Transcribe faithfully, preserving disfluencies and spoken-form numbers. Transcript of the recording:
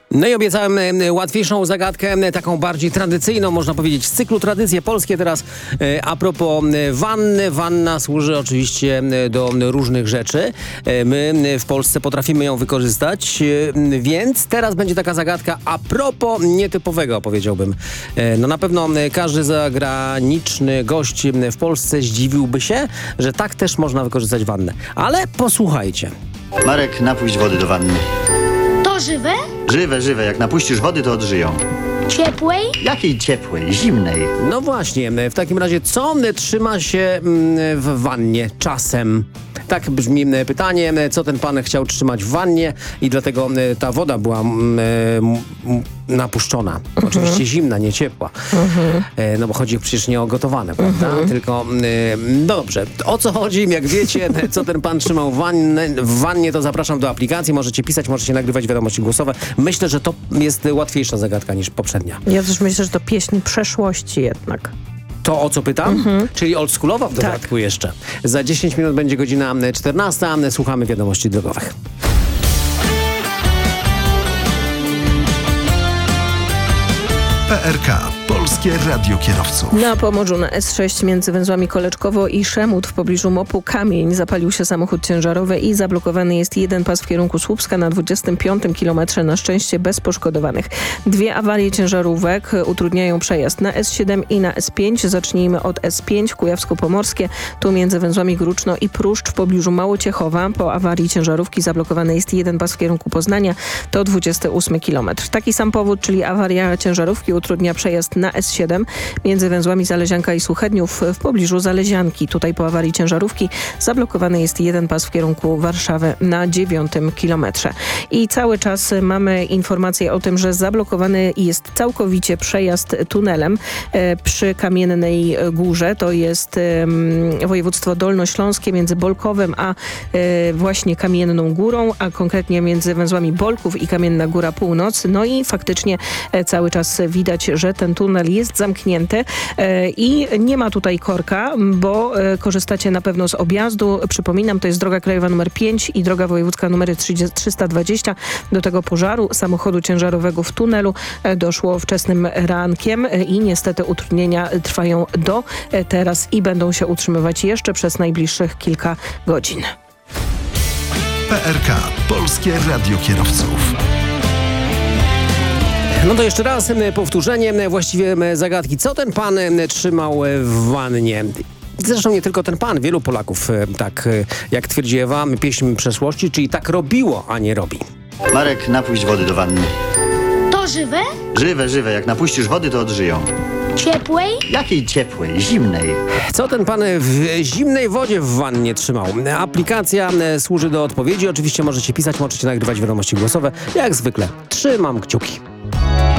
No i obiecałem e, łatwiejszą zagadkę, e, taką bardziej tradycyjną, można powiedzieć, z cyklu Tradycje Polskie. Teraz e, a propos e, wanny. Wanna służy oczywiście e, do e, różnych rzeczy. E, my e, w Polsce potrafimy ją wykorzystać, e, więc teraz będzie taka zagadka a propos nietypowego, powiedziałbym. E, no na pewno e, każdy zagraniczny gość e, w Polsce zdziwiłby się, że tak też można wykorzystać wannę. Ale posłuchajcie. Marek, napuść wody do wanny. To żywe? Żywe, żywe. Jak napuścisz wody, to odżyją. Ciepłej? Jakiej ciepłej? Zimnej. No właśnie, w takim razie co trzyma się w wannie czasem? Tak brzmi pytanie, co ten pan chciał trzymać w wannie i dlatego ta woda była napuszczona. Mhm. Oczywiście zimna, nie ciepła. Mhm. No bo chodzi przecież nie o gotowane, prawda? Mhm. Tylko, no dobrze, o co chodzi? Jak wiecie, co ten pan trzymał w wannie, w wannie, to zapraszam do aplikacji. Możecie pisać, możecie nagrywać wiadomości głosowe. Myślę, że to jest łatwiejsza zagadka niż poprzednia. Ja też myślę, że to pieśń przeszłości jednak. To, o co pytam? Mhm. Czyli oldschoolowa w dodatku tak. jeszcze. Za dziesięć minut będzie godzina czternasta. Słuchamy wiadomości drogowych. P R K. Polskie Radio Kierowców. Na Pomorzu na S sześć między węzłami Koleczkowo i Szemut w pobliżu Mopu Kamień zapalił się samochód ciężarowy i zablokowany jest jeden pas w kierunku Słupska na dwudziestym piątym kilometrze. Na szczęście bez poszkodowanych. Dwie awarie ciężarówek utrudniają przejazd na S siedem i na S pięć. Zacznijmy od S pięć Kujawsko-Pomorskie. Tu między węzłami Gruczno i Pruszcz w pobliżu Małociechowa. Po awarii ciężarówki zablokowany jest jeden pas w kierunku Poznania. To dwudziesty ósmy kilometr. Taki sam powód, czyli awaria ciężarówki utrudnia przejazd na S siedem między węzłami Zalezianka i Suchedniów w pobliżu Zalezianki. Tutaj po awarii ciężarówki zablokowany jest jeden pas w kierunku Warszawy na dziewiątym kilometrze. I cały czas mamy informację o tym, że zablokowany jest całkowicie przejazd tunelem e, przy Kamiennej Górze. To jest e, województwo dolnośląskie między Bolkowem a e, właśnie Kamienną Górą, a konkretnie między węzłami Bolków i Kamienna Góra Północ. No i faktycznie e, cały czas widać, że ten tunel jest zamknięty e, i nie ma tutaj korka, bo e, korzystacie na pewno z objazdu. Przypominam, to jest droga krajowa numer pięć i droga wojewódzka numer trzysta dwadzieścia. Do tego pożaru samochodu ciężarowego w tunelu e, doszło wczesnym rankiem e, i niestety utrudnienia trwają do e, teraz i będą się utrzymywać jeszcze przez najbliższych kilka godzin. P R K. Polskie Radio Kierowców. No to jeszcze raz powtórzenie właściwie zagadki. Co ten pan trzymał w wannie? Zresztą nie tylko ten pan, wielu Polaków, tak jak twierdzi Ewa, pieśń przeszłości, czyli tak robiło, a nie robi. Marek, napuść wody do wanny. To żywe? Żywe, żywe. Jak napuścisz wody, to odżyją. Ciepłej? Jakiej ciepłej? Zimnej. Co ten pan w zimnej wodzie w wannie trzymał? Aplikacja służy do odpowiedzi. Oczywiście możecie pisać, możecie nagrywać wiadomości głosowe. Jak zwykle trzymam kciuki.